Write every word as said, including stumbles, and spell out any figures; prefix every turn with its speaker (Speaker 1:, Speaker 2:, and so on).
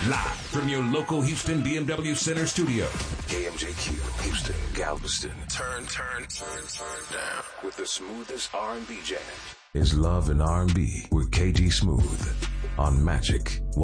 Speaker 1: Live from your local Houston B M W Center studio.
Speaker 2: K M J Q, Houston, Galveston. Turn, turn, turn, turn down. With the smoothest R and B jam. Is Love and R and B with K G Smooth on Magic